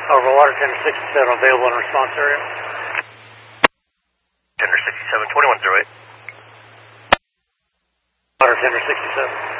Over water tender 67 available in response area. Tender 67, 2108. Water tender 67.